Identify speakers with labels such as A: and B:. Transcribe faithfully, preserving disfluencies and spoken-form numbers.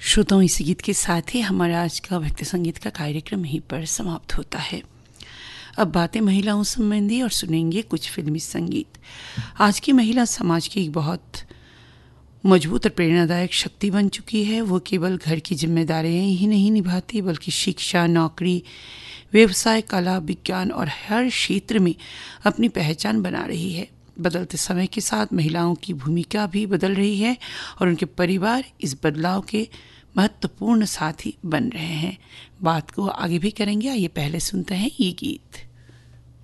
A: श्रोताओं, इसी गीत के साथ ही हमारा आज का भक्ति संगीत का कार्यक्रम यहीं पर समाप्त होता है। अब बातें महिलाओं संबंधी और सुनेंगे कुछ फिल्मी संगीत। आज की महिला समाज की एक बहुत मजबूत और प्रेरणादायक शक्ति बन चुकी है। वो केवल घर की जिम्मेदारियां ही नहीं निभाती, बल्कि शिक्षा, नौकरी, व्यवसाय, कला, विज्ञान और हर क्षेत्र में अपनी पहचान बना रही है। बदलते समय के साथ महिलाओं की भूमिका भी बदल रही है और उनके परिवार इस बदलाव के महत्वपूर्ण साथी बन रहे हैं। बात को आगे भी करेंगे, आइए पहले सुनते हैं ये गीत।